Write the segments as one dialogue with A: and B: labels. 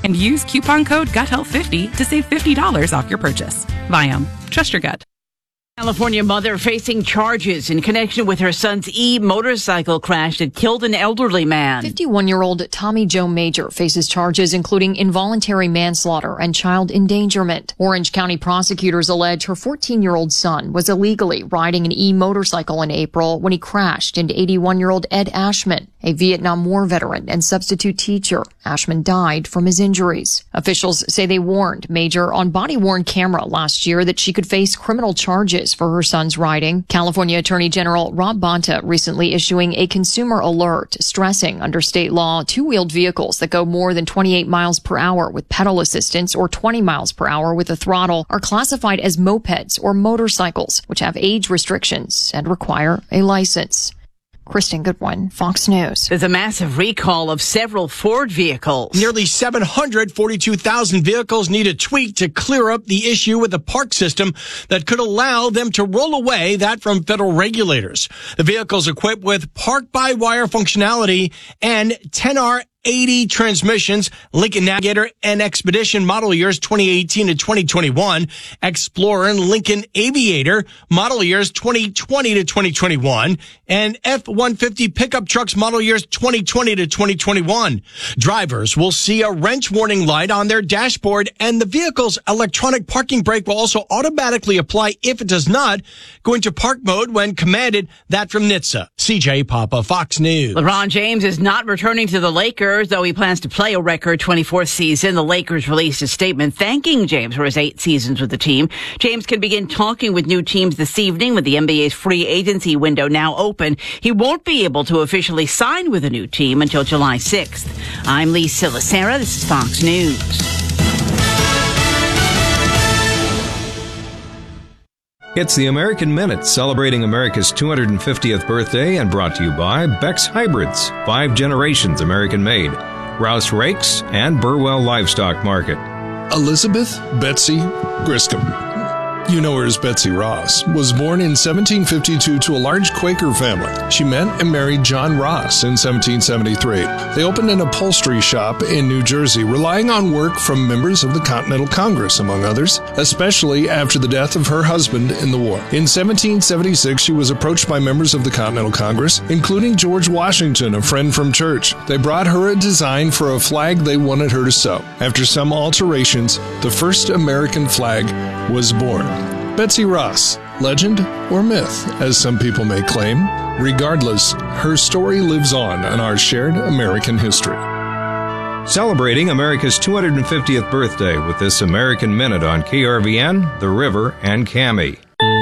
A: and use coupon code GUTHEALTH50 to save $50 off your purchase. Viome. Trust your gut.
B: California mother facing charges in connection with her son's motorcycle crash that killed an elderly man.
C: 51-year-old Tommy Joe Major faces charges including involuntary manslaughter and child endangerment. Orange County prosecutors allege her 14-year-old son was illegally riding an motorcycle in April when he crashed into 81-year-old Ed Ashman, a Vietnam War veteran and substitute teacher. Ashman died from his injuries. Officials say they warned Major on body-worn camera last year that she could face criminal charges for her son's riding. California Attorney General Rob Bonta recently issuing a consumer alert stressing under state law two-wheeled vehicles that go more than 28 miles per hour with pedal assistance or 20 miles per hour with a throttle are classified as mopeds or motorcycles, which have age restrictions and require a license. Kristen Goodwin, Fox News.
B: There's a massive recall of several Ford vehicles.
D: Nearly 742,000 vehicles need a tweak to clear up the issue with the park system that could allow them to roll away that from federal regulators. The vehicles equipped with park-by-wire functionality and 10R80 transmissions, Lincoln Navigator and Expedition model years 2018 to 2021, Explorer and Lincoln Aviator model years 2020 to 2021, and F-150 pickup trucks model years 2020 to 2021. Drivers will see a wrench warning light on their dashboard, and the vehicle's electronic parking brake will also automatically apply if it does not go into park mode when commanded. That from NHTSA. CJ Papa, Fox News.
B: LeBron James is not returning to the Lakers, though he plans to play a record 24th season. The Lakers released a statement thanking James for his 8 seasons with the team. James can begin talking with new teams this evening with the NBA's free agency window now open. He won't be able to officially sign with a new team until July 6th. I'm Lee Silasera. This is Fox News.
E: It's the American Minute, celebrating America's 250th birthday and brought to you by Beck's Hybrids, 5 generations American made, Rouse Rakes, and Burwell Livestock Market.
F: Elizabeth Betsy Griscom, you know her as Betsy Ross, was born in 1752 to a large Quaker family. She met and married John Ross in 1773. They opened an upholstery shop in New Jersey, relying on work from members of the Continental Congress, among others, especially after the death of her husband in the war. In 1776, she was approached by members of the Continental Congress, including George Washington, a friend from church. They brought her a design for a flag they wanted her to sew. After some alterations, the first American flag was born. Betsy Ross, legend or myth, as some people may claim. Regardless, her story lives on in our shared American history.
E: Celebrating America's 250th birthday with this American Minute on KRVN, The River, and Cami.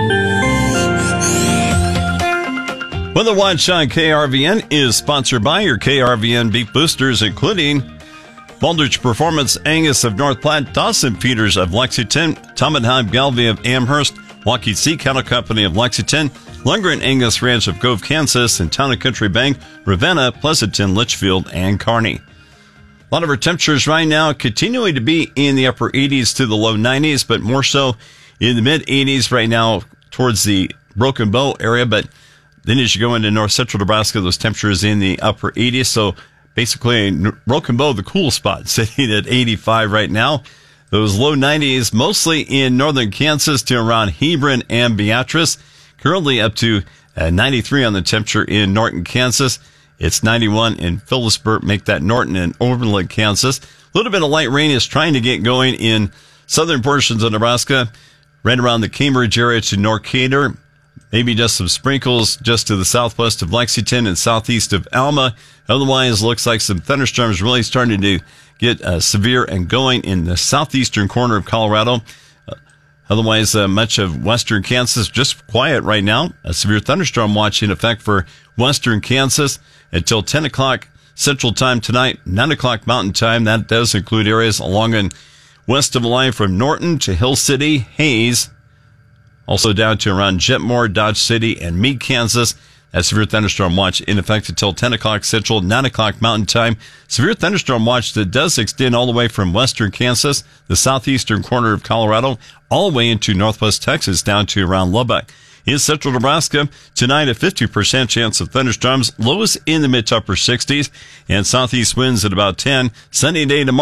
G: Weather Watch on KRVN is sponsored by your KRVN beef boosters, including Baldrige Performance, Angus of North Platte, Dawson Feeders of Lexington, Tom and Hyde Galvey of Amherst, Waukee Sea Cattle Company of Lexington, Lundgren Angus Ranch of Gove, Kansas, and Town & Country Bank, Ravenna, Pleasanton, Litchfield, and Kearney. A lot of our temperatures right now continuing to be in the upper 80s to the low 90s, but more so in the mid 80s right now towards the Broken Bow area. But then as you go into north central Nebraska, those temperatures in the upper 80s. So basically, Broken Bow, the cool spot, sitting at 85 right now. Those low 90s, mostly in northern Kansas to around Hebron and Beatrice. Currently up to 93 on the temperature in Norton, Kansas. It's 91 in Phillipsburg, make that Norton and Overland, Kansas. A little bit of light rain is trying to get going in southern portions of Nebraska, right around the Cambridge area to North Cater. Maybe just some sprinkles just to the southwest of Lexington and southeast of Alma. Otherwise, looks like some thunderstorms really starting to get severe and going in the southeastern corner of Colorado. Otherwise, much of western Kansas just quiet right now. A severe thunderstorm watch in effect for western Kansas until 10 o'clock Central Time tonight, 9 o'clock Mountain Time. That does include areas along and west of the line from Norton to Hill City, Hayes, also down to around Jetmore, Dodge City, and Meade, Kansas. A severe thunderstorm watch in effect until 10 o'clock Central, 9 o'clock Mountain Time. Severe thunderstorm watch that does extend all the way from western Kansas, the southeastern corner of Colorado, all the way into northwest Texas, down to around Lubbock. In central Nebraska, tonight a 50% chance of thunderstorms, lows in the mid to upper 60s, and southeast winds at about 10. Sunny day tomorrow,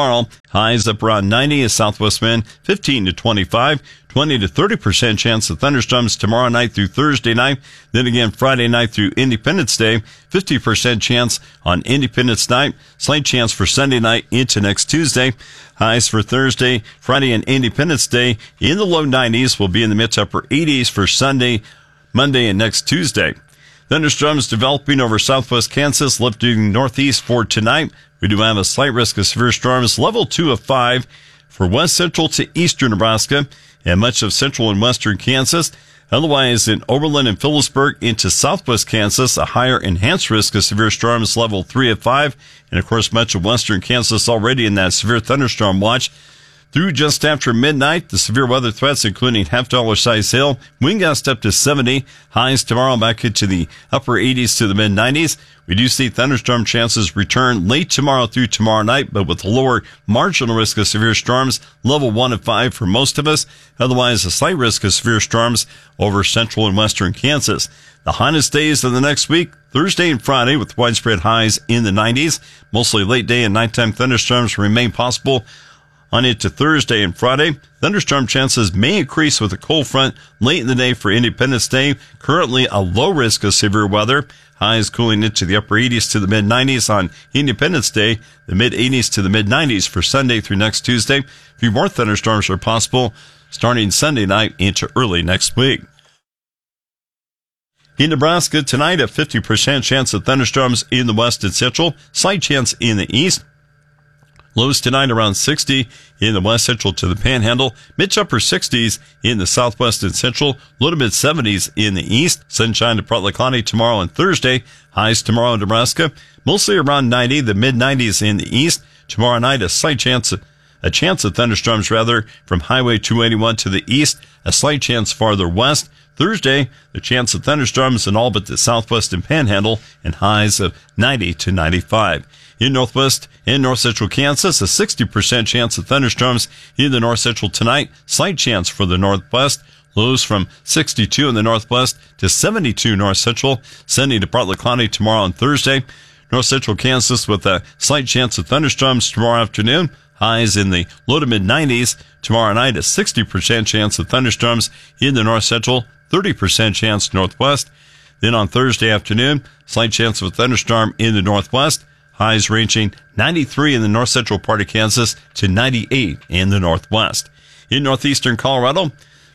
G: Highs up around 90 as southwest wind 15 to 25, 20 to 30% chance of thunderstorms tomorrow night through Thursday night. Then again Friday night through Independence Day, 50% chance on Independence night, slight chance for Sunday night into next Tuesday. Highs for Thursday, Friday, and Independence Day in the low 90s, will be in the mid to upper 80s for Sunday, Monday, and next Tuesday. Thunderstorms developing over southwest Kansas, lifting northeast for tonight. We do have a slight risk of severe storms, level 2 of 5 for west central to eastern Nebraska and much of central and western Kansas. Otherwise, in Oberlin and Phillipsburg into southwest Kansas, a higher enhanced risk of severe storms, level 3 of 5. And of course, much of western Kansas already in that severe thunderstorm watch. Through just after midnight, the severe weather threats, including half-dollar size hail, wind gusts up to 70. Highs tomorrow back into the upper 80s to the mid-90s. We do see thunderstorm chances return late tomorrow through tomorrow night, but with a lower marginal risk of severe storms, level 1 of 5 for most of us. Otherwise, a slight risk of severe storms over central and western Kansas. The hottest days of the next week, Thursday and Friday, with widespread highs in the 90s. Mostly late day and nighttime thunderstorms remain possible on into Thursday and Friday. Thunderstorm chances may increase with a cold front late in the day for Independence Day. Currently a low risk of severe weather. Highs cooling into the upper 80s to the mid-90s on Independence Day. The mid-80s to the mid-90s for Sunday through next Tuesday. A few more thunderstorms are possible starting Sunday night into early next week. In Nebraska tonight, a 50% chance of thunderstorms in the west and central. Slight chance in the east. Lows tonight around 60 in the west central to the panhandle. Mid to upper 60s in the southwest and central. Low to mid 70s in the east. Sunshine to partly cloudy tomorrow and Thursday. Highs tomorrow in Nebraska. Mostly around 90, the mid 90s in the east. Tomorrow night, a chance of thunderstorms from Highway 281 to the east. A slight chance farther west. Thursday, the chance of thunderstorms in all but the southwest and panhandle, and highs of 90 to 95. In northwest and north central Kansas, a 60% chance of thunderstorms in the north central tonight. Slight chance for the northwest. Lows from 62 in the northwest to 72 north central. Sunny to partly cloudy tomorrow and Thursday. North central Kansas with a slight chance of thunderstorms tomorrow afternoon. Highs in the low to mid 90s. Tomorrow night, a 60% chance of thunderstorms in the north central. 30% chance northwest. Then on Thursday afternoon, slight chance of a thunderstorm in the northwest. Highs ranging 93 in the north central part of Kansas to 98 in the northwest. In northeastern Colorado,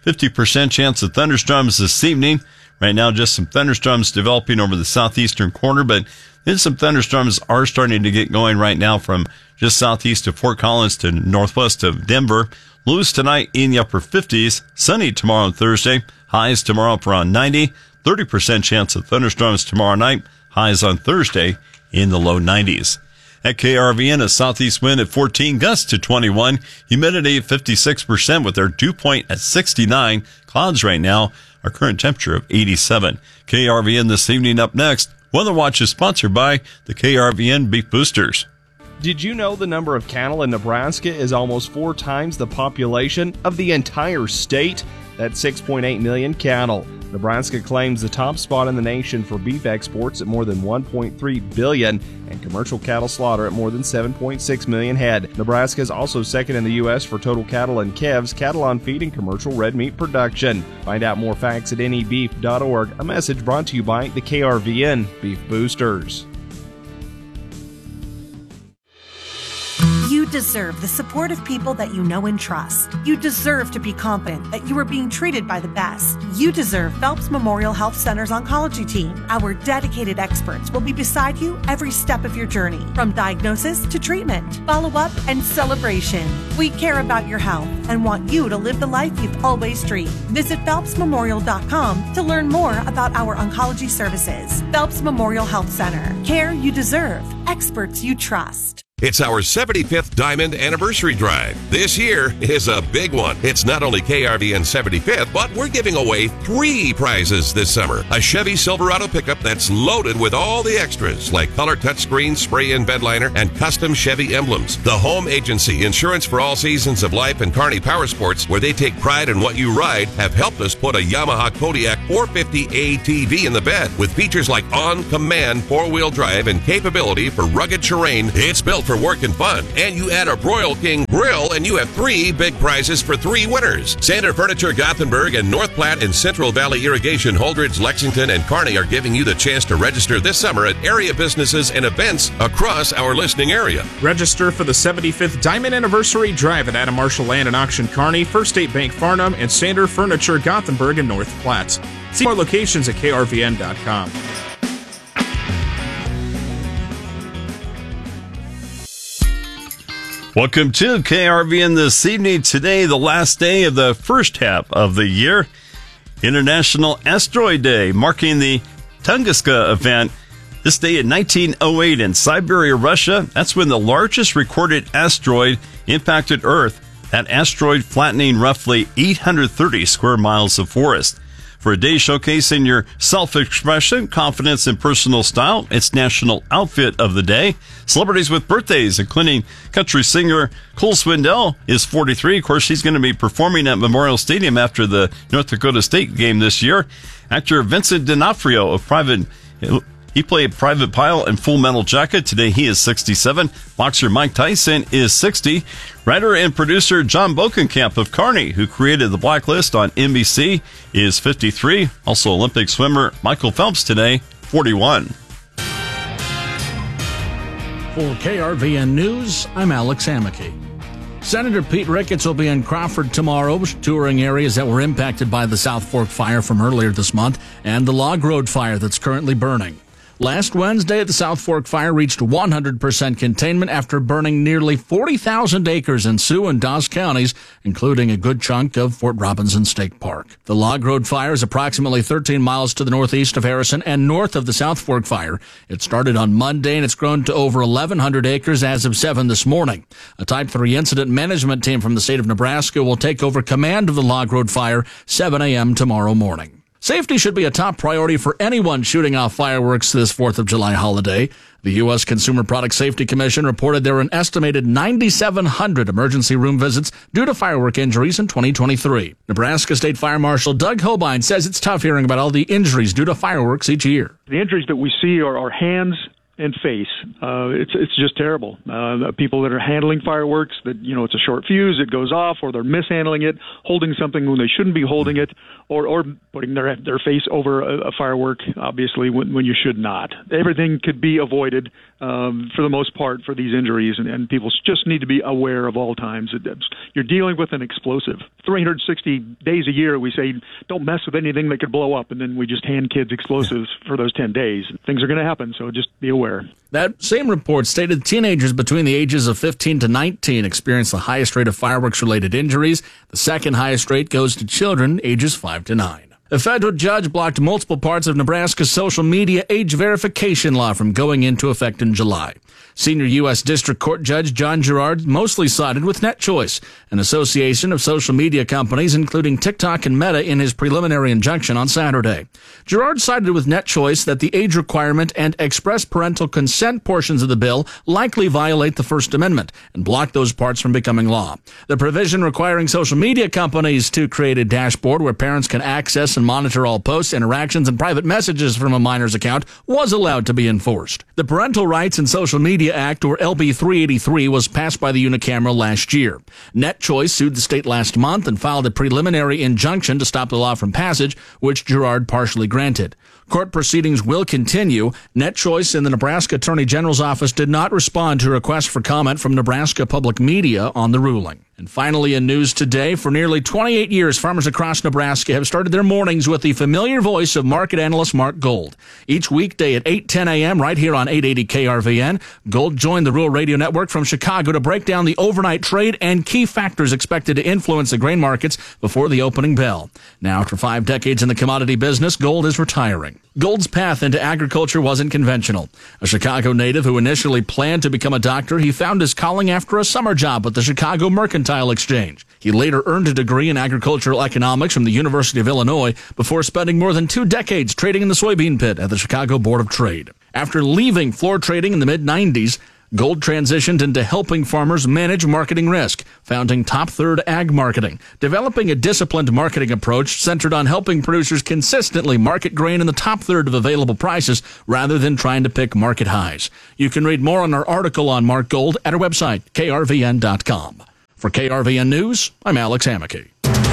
G: 50% chance of thunderstorms this evening. Right now, just some thunderstorms developing over the southeastern corner, but then some thunderstorms are starting to get going right now from just southeast of Fort Collins to northwest of Denver. Lows tonight in the upper 50s. Sunny tomorrow and Thursday. Highs tomorrow up around 90. 30% chance of thunderstorms tomorrow night. Highs on Thursday in the low 90s. At KRVN, a southeast wind at 14, gusts to 21. Humidity at 56% with our dew point at 69. Clouds right now. Our current temperature of 87. KRVN this evening up next. Weather Watch is sponsored by the KRVN Beef Boosters.
H: Did you know the number of cattle in Nebraska is almost 4 times the population of the entire state? That's 6.8 million cattle. Nebraska claims the top spot in the nation for beef exports at more than 1.3 billion and commercial cattle slaughter at more than 7.6 million head. Nebraska is also second in the U.S. for total cattle and calves, cattle on feed, and commercial red meat production. Find out more facts at nebeef.org. A message brought to you by the KRVN Beef Boosters.
I: You deserve the support of people that you know and trust. You deserve to be confident that you are being treated by the best. You deserve Phelps Memorial Health Center's oncology team. Our dedicated experts will be beside you every step of your journey, from diagnosis to treatment, follow-up, and celebration. We care about your health and want you to live the life you've always dreamed. Visit PhelpsMemorial.com to learn more about our oncology services. Phelps Memorial Health Center. Care you deserve. Experts you trust.
J: It's our 75th Diamond Anniversary Drive. This year is a big one. It's not only KRVN's 75th, but we're giving away 3 prizes this summer. A Chevy Silverado pickup that's loaded with all the extras, like color touchscreen, spray-in bed liner, and custom Chevy emblems. The Home Agency, insurance for all seasons of life, and Kearney Power Sports, where they take pride in what you ride, have helped us put a Yamaha Kodiak 450 ATV in the bed. With features like on-command 4-wheel drive and capability for rugged terrain, it's built for work and fun. And you add a Royal King grill and you have 3 big prizes for 3 winners. Sander Furniture Gothenburg and North Platte and Central Valley Irrigation, Holdridge, Lexington, and Kearney are giving you the chance to register this summer at area businesses and events across our listening area.
K: Register for the 75th Diamond Anniversary Drive at Adam Marshall Land and Auction Kearney, First State Bank Farnham, and Sander Furniture Gothenburg and North Platte. See more locations at krvn.com.
G: Welcome to KRVN this evening. Today, the last day of the first half of the year. International Asteroid Day, marking the Tunguska event. This day in 1908 in Siberia, Russia, that's when the largest recorded asteroid impacted Earth. That asteroid flattening roughly 830 square miles of forest. For a day showcasing your self-expression, confidence, and personal style, it's National Outfit of the Day. Celebrities with birthdays, including country singer Cole Swindell, is 43. Of course, she's going to be performing at Memorial Stadium after the North Dakota State game this year. Actor Vincent D'Onofrio he played Private Pile in Full Metal Jacket. Today he is 67. Boxer Mike Tyson is 60. Writer and producer John Bokenkamp of Kearney, who created The Blacklist on NBC, is 53. Also Olympic swimmer Michael Phelps today, 41.
L: For KRVN News, I'm Alex Hammaky. Senator Pete Ricketts will be in Crawford tomorrow, touring areas that were impacted by the South Fork fire from earlier this month and the Log Road fire that's currently burning. Last Wednesday, the South Fork fire reached 100% containment after burning nearly 40,000 acres in Sioux and Dawes counties, including a good chunk of Fort Robinson State Park. The Log Road fire is approximately 13 miles to the northeast of Harrison and north of the South Fork fire. It started on Monday and it's grown to over 1,100 acres as of 7 this morning. A Type 3 incident management team from the state of Nebraska will take over command of the Log Road fire 7 a.m. tomorrow morning. Safety should be a top priority for anyone shooting off fireworks this 4th of July holiday. The U.S. Consumer Product Safety Commission reported there were an estimated 9,700 emergency room visits due to firework injuries in 2023. Nebraska State Fire Marshal Doug Hobein says it's tough hearing about all the injuries due to fireworks each year.
M: The injuries that we see are hands and face. It's just terrible. People that are handling fireworks, that it's a short fuse, it goes off, or they're mishandling it, holding something when they shouldn't be holding it, or putting their face over a firework, obviously, when you should not. Everything could be avoided for the most part for these injuries, and people just need to be aware of all times. You're dealing with an explosive. 360 days a year, we say, don't mess with anything that could blow up, and then we just hand kids explosives for those 10 days. Things are going to happen, so just be aware.
L: That same report stated teenagers between the ages of 15 to 19 experienced the highest rate of fireworks-related injuries. The second highest rate goes to children ages 5 to 9. A federal judge blocked multiple parts of Nebraska's social media age verification law from going into effect in July. Senior U.S. District Court Judge John Gerard mostly sided with NetChoice, an association of social media companies, including TikTok and Meta, in his preliminary injunction on Saturday. Gerard sided with NetChoice that the age requirement and express parental consent portions of the bill likely violate the First Amendment and block those parts from becoming law. The provision requiring social media companies to create a dashboard where parents can access and monitor all posts, interactions, and private messages from a minor's account was allowed to be enforced. The Parental Rights in Social Media Act, or LB 383, was passed by the unicameral last year. NetChoice sued the state last month and filed a preliminary injunction to stop the law from passage, which Gerard partially granted. Court proceedings will continue. NetChoice and the Nebraska Attorney General's office did not respond to requests for comment from Nebraska Public Media on the ruling. And finally, in news today, for nearly 28 years, farmers across Nebraska have started their mornings with the familiar voice of market analyst Mark Gold. Each weekday at 8:10 a.m. right here on 880 KRVN, Gold joined the Rural Radio Network from Chicago to break down the overnight trade and key factors expected to influence the grain markets before the opening bell. Now, after 5 decades in the commodity business, Gold is retiring. Gold's path into agriculture wasn't conventional. A Chicago native who initially planned to become a doctor, he found his calling after a summer job at the Chicago Mercantile Exchange. He later earned a degree in agricultural economics from the University of Illinois before spending more than 2 decades trading in the soybean pit at the Chicago Board of Trade. After leaving floor trading in the mid-90s, Gold transitioned into helping farmers manage marketing risk, founding Top Third Ag Marketing, developing a disciplined marketing approach centered on helping producers consistently market grain in the top third of available prices rather than trying to pick market highs. You can read more on our article on Mark Gold at our website, krvn.com. For KRVN News, I'm Alex Hammocky.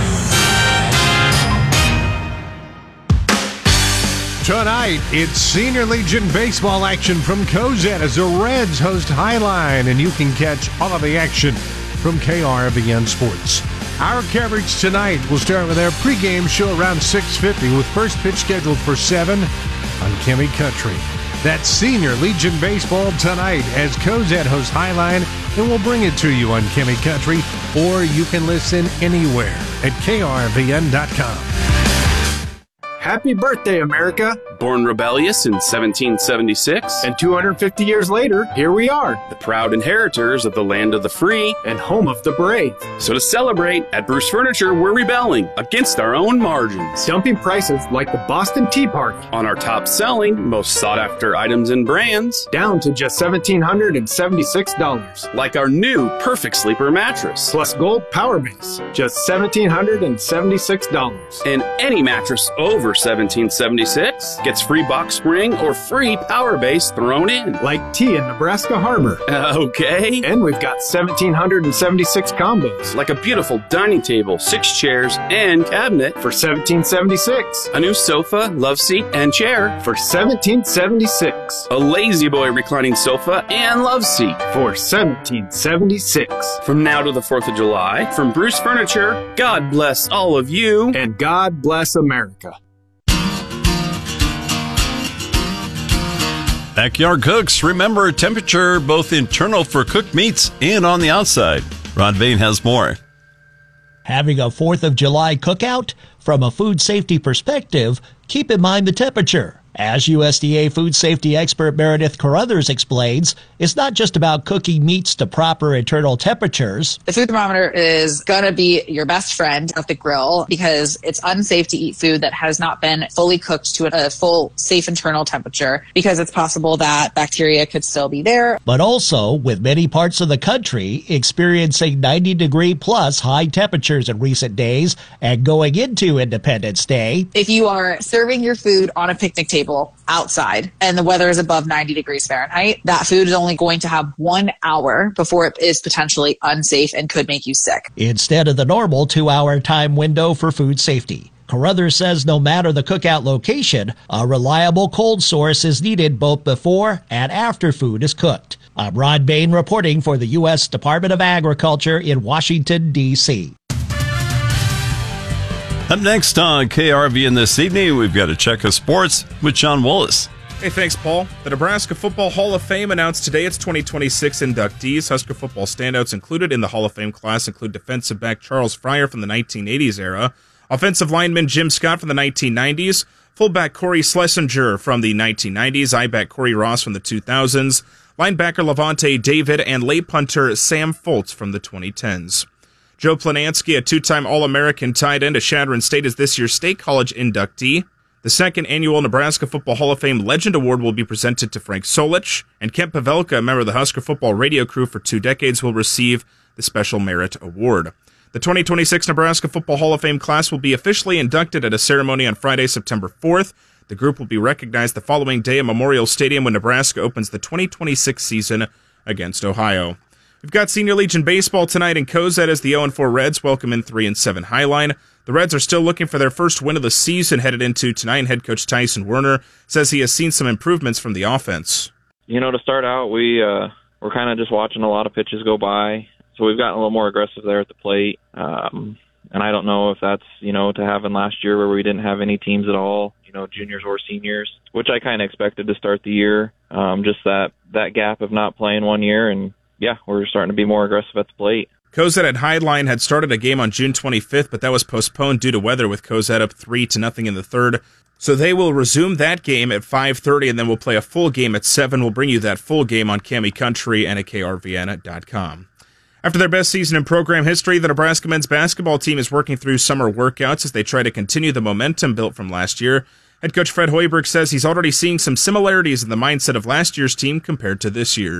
N: Tonight, it's Senior Legion baseball action from Cozad as the Reds host Highline, and you can catch all of the action from KRVN Sports. Our coverage tonight will start with our pregame show around 6:50 with first pitch scheduled for 7 on Kimmy Country. That's Senior Legion baseball tonight as Cozad hosts Highline, and we'll bring it to you on Kimmy Country, or you can listen anywhere at krvn.com.
O: Happy birthday, America! Born rebellious in 1776, and 250 years later, here we are, the proud inheritors of the land of the free and home of the brave. So to celebrate, at Bruce Furniture, we're rebelling against our own margins, dumping prices like the Boston Tea Party on our top-selling, most sought-after items and brands, down to just $1,776, like our new Perfect Sleeper mattress, plus Gold Power Base, just $1,776, and any mattress over $1,776 gets free box spring or free power base thrown in. Like tea in Nebraska Harbor. Okay. And we've got 1,776 combos. Like a beautiful dining table, 6 chairs, and cabinet for $1,776. A new sofa, love seat, and chair for $1,776. A Lazy Boy reclining sofa and love seat for $1,776. From now to the 4th of July, from Bruce Furniture, God bless all of you. And God bless America.
G: Backyard Cooks, remember temperature both internal for cooked meats and on the outside. Ron Bain has more.
P: Having a 4th of July cookout? From a food safety perspective, keep in mind the temperature. As USDA food safety expert Meredith Carruthers explains, it's not just about cooking meats to proper internal temperatures.
Q: The food thermometer is going to be your best friend at the grill because it's unsafe to eat food that has not been fully cooked to a full safe internal temperature because it's possible that bacteria could still be there.
P: But also, with many parts of the country experiencing 90-degree plus high temperatures in recent days and going into Independence Day.
Q: If you are serving your food on a picnic table outside and the weather is above 90 degrees Fahrenheit, that food is only going to have 1 hour before it is potentially unsafe and could make you sick.
P: Instead of the normal 2-hour time window for food safety. Carruthers says no matter the cookout location, a reliable cold source is needed both before and after food is cooked. I'm Ron Bain reporting for the U.S. Department of Agriculture in Washington, D.C.
G: Up next on KRVN this evening, we've got a check of sports with John Willis.
K: Hey, thanks, Paul. The Nebraska Football Hall of Fame announced today its 2026 inductees. Husker football standouts included in the Hall of Fame class include defensive back Charles Fryer from the 1980s era, offensive lineman Jim Scott from the 1990s, fullback Corey Schlesinger from the 1990s, I-back Corey Ross from the 2000s, linebacker Levante David, and late punter Sam Foltz from the 2010s. Joe Planansky, a two-time All-American tight end at Chadron State, is this year's State College inductee. The second annual Nebraska Football Hall of Fame Legend Award will be presented to Frank Solich, and Kent Pavelka, a member of the Husker football radio crew for 2 decades, will receive the Special Merit Award. The 2026 Nebraska Football Hall of Fame class will be officially inducted at a ceremony on Friday, September 4th. The group will be recognized the following day at Memorial Stadium when Nebraska opens the 2026 season against Ohio. We've got Senior Legion baseball tonight in Cozad as the 0-4 Reds welcome in 3-7 Highline. The Reds are still looking for their first win of the season headed into tonight. Head coach Tyson Werner says he has seen some improvements from the offense.
R: You know, to start out, we're kind of just watching a lot of pitches go by, so we've gotten a little more aggressive there at the plate. And I don't know if that's, to having last year where we didn't have any teams at all, juniors or seniors, which I kind of expected to start the year. Just that gap of not playing 1 year, and yeah, we're starting to be more aggressive at the plate.
K: Cozad at Highline had started a game on June 25th, but that was postponed due to weather with Cozad up 3-0 in the third. So they will resume that game at 5:30, and then we'll play a full game at 7. We'll bring you that full game on Kimmy Country and at krvn.com. After their best season in program history, the Nebraska men's basketball team is working through summer workouts as they try to continue the momentum built from last year. Head coach Fred Hoiberg says he's already seeing some similarities in the mindset of last year's team compared to this year's.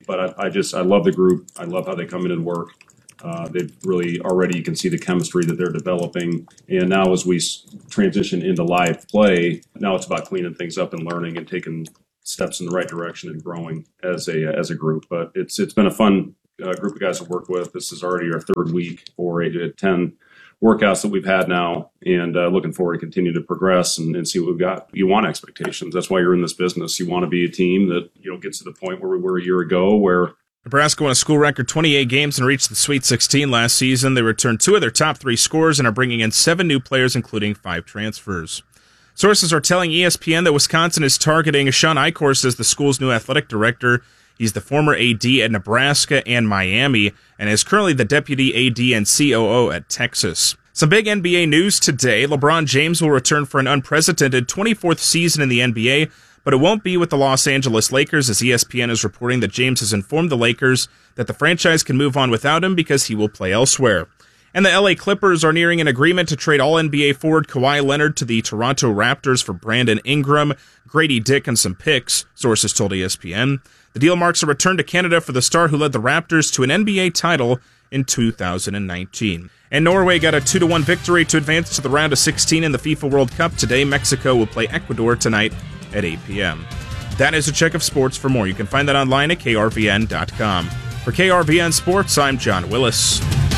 S: But I love the group. I love how they come in and work. They've really already, you can see the chemistry that they're developing. And now as we transition into live play, now it's about cleaning things up and learning and taking steps in the right direction and growing as a group. But it's been a fun group of guys to work with. This is already our third week for 10 workouts that we've had now, and looking forward to continue to progress and see what we've got. You want expectations. That's why you're in this business. You want to be a team that gets to the point where we were a year ago, where
K: Nebraska won a school record 28 games and reached the Sweet 16 last season. They returned 2 of their top 3 scorers and are bringing in 7 new players, including 5 transfers. Sources are telling ESPN that Wisconsin is targeting Sean Eichhorst as the school's new athletic director. He's the former AD at Nebraska and Miami, and is currently the deputy AD and COO at Texas. Some big NBA news today. LeBron James will return for an unprecedented 24th season in the NBA, but it won't be with the Los Angeles Lakers, as ESPN is reporting that James has informed the Lakers that the franchise can move on without him because he will play elsewhere. And the LA Clippers are nearing an agreement to trade All-NBA forward Kawhi Leonard to the Toronto Raptors for Brandon Ingram, Grady Dick, and some picks, sources told ESPN. The deal marks a return to Canada for the star who led the Raptors to an NBA title in 2019. And Norway got a 2-1 victory to advance to the round of 16 in the FIFA World Cup today. Mexico will play Ecuador tonight at 8 p.m. That is a check of sports. For more, you can find that online at krvn.com. For KRVN Sports, I'm John Willis.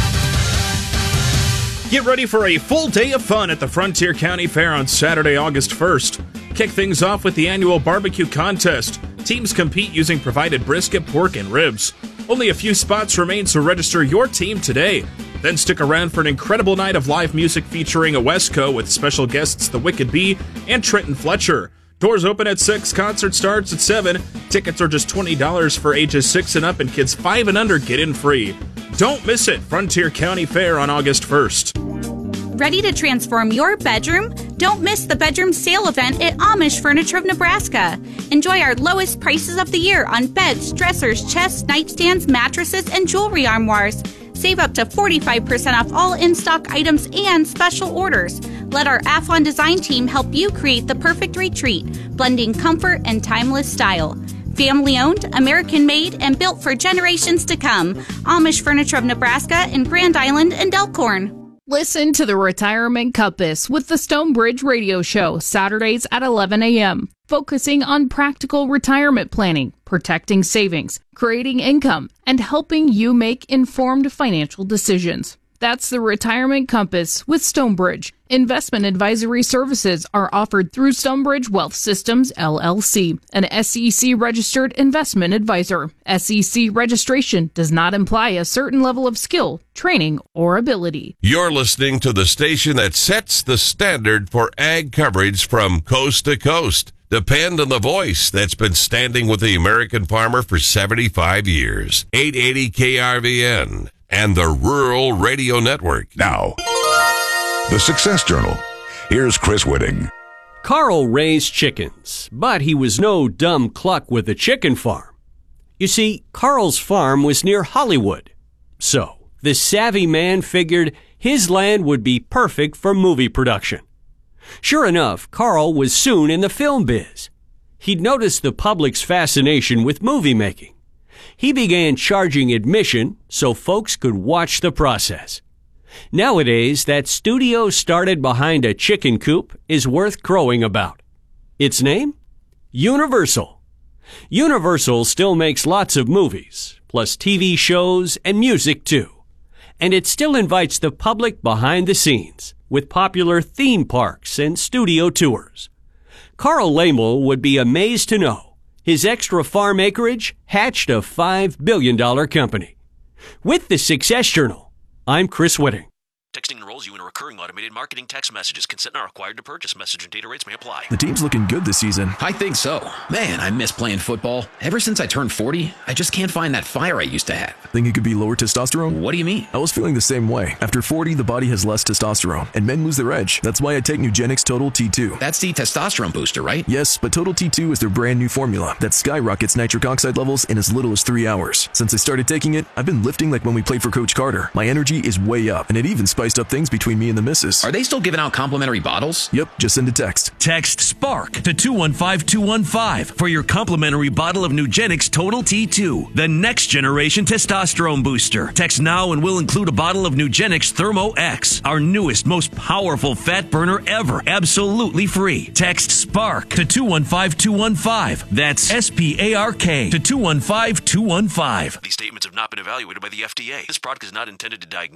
K: Get ready for a full day of fun at the Frontier County Fair on Saturday, August 1st. Kick things off with the annual barbecue contest. Teams compete using provided brisket, pork, and ribs. Only a few spots remain, so register your team today. Then stick around for an incredible night of live music featuring a Wesco with special guests The Wicked Bee and Trenton Fletcher. Doors open at 6, concert starts at 7. Tickets are just $20 for ages 6 and up, and kids 5 and under get in free. Don't miss it, Frontier County Fair on August 1st.
T: Ready to transform your bedroom? Don't miss the bedroom sale event at Amish Furniture of Nebraska. Enjoy our lowest prices of the year on beds, dressers, chests, nightstands, mattresses, and jewelry armoires. Save up to 45% off all in-stock items and special orders. Let our Athlon design team help you create the perfect retreat, blending comfort and timeless style. Family-owned, American-made, and built for generations to come. Amish Furniture of Nebraska in Grand Island and Elkhorn.
U: Listen to the Retirement Compass with the Stonebridge Radio Show, Saturdays at 11 a.m., focusing on practical retirement planning, protecting savings, creating income, and helping you make informed financial decisions. That's the Retirement Compass with Stonebridge. Investment advisory services are offered through Stonebridge Wealth Systems, LLC, an SEC-registered investment advisor. SEC registration does not imply a certain level of skill, training, or ability.
J: You're listening to the station that sets the standard for ag coverage from coast to coast. Depend on the voice that's been standing with the American farmer for 75 years. 880 KRVN. And the Rural Radio Network.
V: Now, the Success Journal. Here's Chris Whitting.
W: Carl raised chickens, but he was no dumb cluck with a chicken farm. You see, Carl's farm was near Hollywood. So, the savvy man figured his land would be perfect for movie production. Sure enough, Carl was soon in the film biz. He'd noticed the public's fascination with movie making. He began charging admission so folks could watch the process. Nowadays, that studio started behind a chicken coop is worth crowing about. Its name? Universal. Universal still makes lots of movies, plus TV shows and music too. And it still invites the public behind the scenes with popular theme parks and studio tours. Carl Lamel would be amazed to know his extra farm acreage hatched a $5 billion company. With the Success Journal, I'm Chris Whitting.
X: Texting enrolls you in a recurring automated marketing text messages. Consent not required to purchase. Message and data rates may apply.
Y: The team's looking good this season. I think so. Man, I miss playing football. Ever since I turned 40, I just can't find that fire I used to have.
Z: Think it could be lower testosterone?
Y: What do you mean?
Z: I was feeling the same way. After 40, the body has less testosterone, and men lose their edge. That's why I take Nugenix Total T2.
Y: That's the testosterone booster, right?
Z: Yes, but Total T2 is their brand new formula that skyrockets nitric oxide levels in as little as 3 hours. Since I started taking it, I've been lifting like when we played for Coach Carter. My energy is way up, and it even spiked spiced up things between me and the missus.
Y: Are they still giving out complimentary bottles?
Z: Yep, just send a text.
A: Text SPARK to 215-215 for your complimentary bottle of Nugenix Total T2, the next generation testosterone booster. Text now and we'll include a bottle of Nugenix Thermo X, our newest, most powerful fat burner ever, absolutely free. Text SPARK to 215-215. That's SPARK to 215-215.
X: These statements have not been evaluated by the FDA. This product is not intended to diagnose